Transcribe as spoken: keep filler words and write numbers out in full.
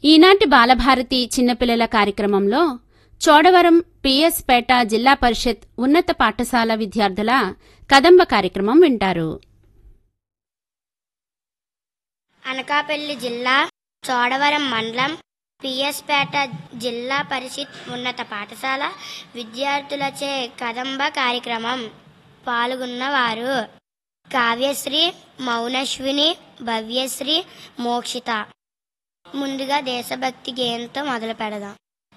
ఈనాటి బాలభారతి చిన్నపిల్లల కార్యక్రమంలో చోడవరం పిఎస్ పేట జిల్లా పరిషత్ ఉన్నత పాఠశాల విద్యార్థుల కదంబ కార్యక్రమం వింటారు. అనకాపల్లి జిల్లా చోడవరం మండలం పిఎస్ పేట జిల్లా పరిషత్ ఉన్నత పాఠశాల విద్యార్థులచే కదంబ కార్యక్రమం. పాల్గొన్నవారు కావ్యశ్రీ, మౌనశ్విని, భవ్యశ్రీ, మోక్షిత. ముందుగా దేశభక్తి గేయంతో మొదలు పెడదాం.